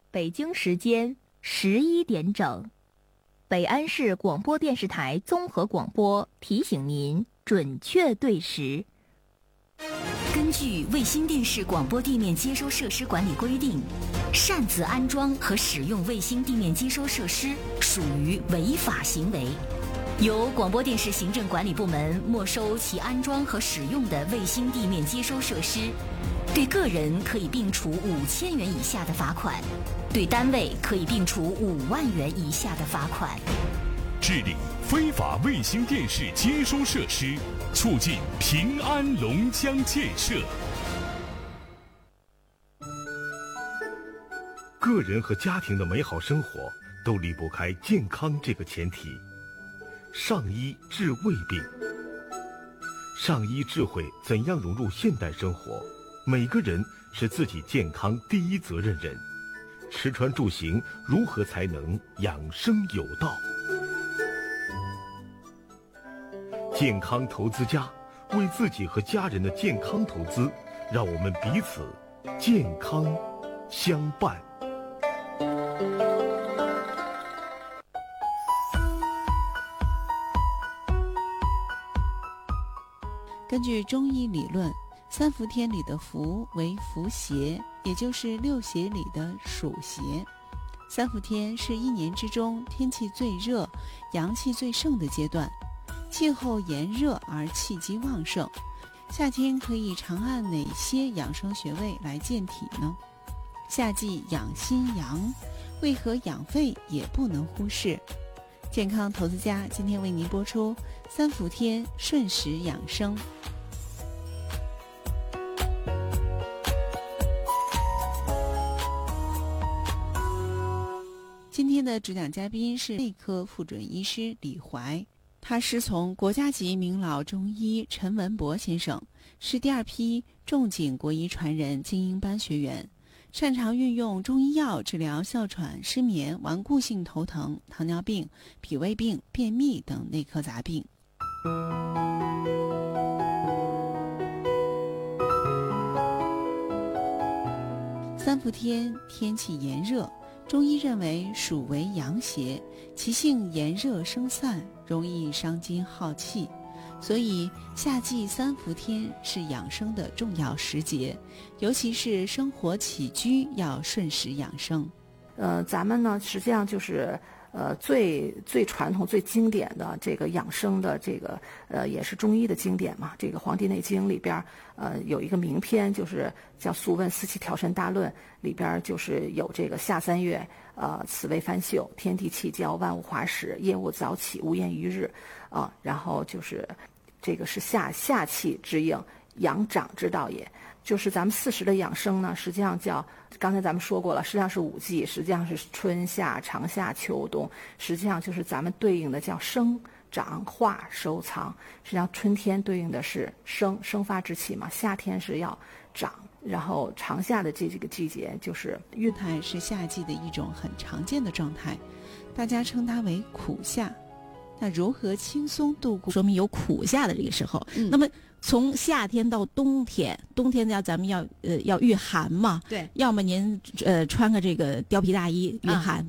北京时间11点整，北安市广播电视台综合广播提醒您准确对时。 根据卫星电视广播地面接收设施管理规定，擅自安装和使用卫星地面接收设施属于违法行为，由广播电视行政管理部门没收其安装和使用的卫星地面接收设施，对个人可以并处5000元以下的罚款，对单位可以并处5万元以下的罚款。 治理非法卫星电视接收设施，促进平安龙江建设。 个人和家庭的美好生活都离不开健康这个前提。上医治胃病，上医智慧怎样融入现代生活？每个人是自己健康第一责任人。吃穿住行如何才能养生有道？健康投资家，为自己和家人的健康投资，让我们彼此健康相伴。 根据中医理论，3伏天里的伏为伏邪，也就是6邪里的暑邪。3伏天是一年之中天气最热、阳气最盛的阶段，气候炎热而气机旺盛。夏天可以常按哪些养生穴位来健体呢？夏季养心阳，为何养肺也不能忽视？健康投资家今天为您播出3伏天顺时养生。今天的主讲嘉宾是内科副准医师李怀，他师从国家级名老中医陈文博先生，是第2批仲景国医传人精英班学员，擅长运用中医药治疗哮喘、失眠、顽固性头疼、糖尿病、脾胃病、便秘等内科杂病。3伏天天气炎热，中医认为暑为阳邪，其性炎热生散，容易伤筋耗气，所以夏季3伏天是养生的重要时节，尤其是生活起居要顺时养生。 咱们呢实际上就是最传统、最经典的这个养生的这个也是中医的经典嘛。这个《黄帝内经》里边有一个名篇，就是叫《素问·四气调神大论》，里边就是有这个夏3月，此谓翻秀，天地气交，万物华始，夜卧早起，无厌于日然后就是这个是夏气之应，阳长之道也。就是咱们40的养生呢，实际上叫刚才咱们说过了，实际上是5季，实际上是春夏长夏秋冬，实际上就是咱们对应的叫生长化收藏。实际上春天对应的是生发之气嘛，夏天是要长，然后长夏的这个季节就是孕态，是夏季的一种很常见的状态，大家称它为苦夏。那如何轻松度过？ 说明有苦夏的这个时候。那么从夏天到冬天咱们要御寒嘛， 对， 要么您穿个这个貂皮大衣御寒，